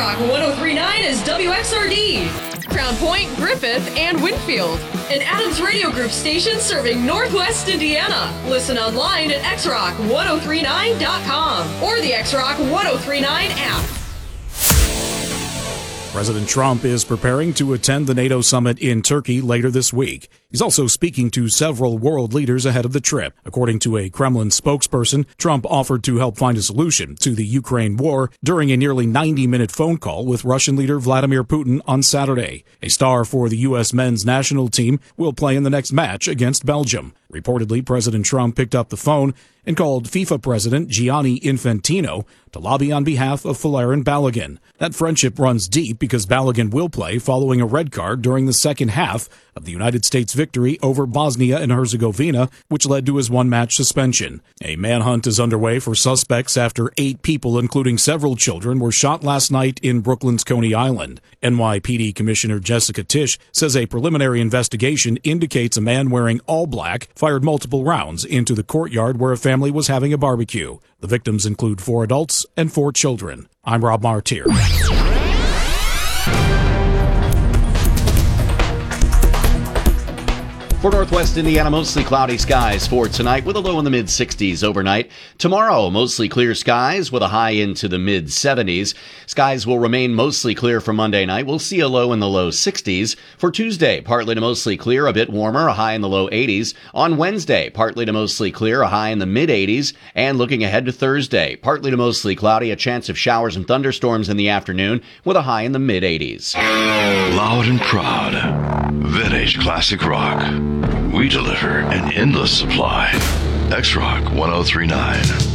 X-Rock 103.9 is WXRD, Crown Point, Griffith, and Winfield. An Adams Radio Group station serving Northwest Indiana. Listen online at xrock1039.com or the X-Rock 1039 app. President Trump is preparing to attend the NATO summit in Turkey later this week. He's also speaking to several world leaders ahead of the trip. According to a Kremlin spokesperson, Trump offered to help find a solution to the Ukraine war during a nearly 90-minute phone call with Russian leader Vladimir Putin on Saturday. A star for the U.S. men's national team will play in the next match against Belgium. Reportedly, President Trump picked up the phone and called FIFA President Gianni Infantino to lobby on behalf of Folarin Balogun. That friendship runs deep because Balogun will play following a red card during the second half of the United States victory over Bosnia and Herzegovina, which led to his one-match suspension. A manhunt is underway for suspects after 8 people, including several children, were shot last night in Brooklyn's Coney Island. NYPD Commissioner Jessica Tisch says a preliminary investigation indicates a man wearing all black fired multiple rounds into the courtyard where a family was having a barbecue. The victims include 4 adults and 4 children. I'm Rob Martyr. For Northwest Indiana, mostly cloudy skies for tonight with a low in the mid-60s overnight. Tomorrow, mostly clear skies with a high into the mid-70s. Skies will remain mostly clear for Monday night. We'll see a low in the low 60s. For Tuesday, partly to mostly clear, a bit warmer, a high in the low 80s. On Wednesday, partly to mostly clear, a high in the mid-80s. And looking ahead to Thursday, partly to mostly cloudy, a chance of showers and thunderstorms in the afternoon with a high in the mid-80s. Loud and proud, Vintage Classic Rock. We deliver an endless supply. X-Rock 1039.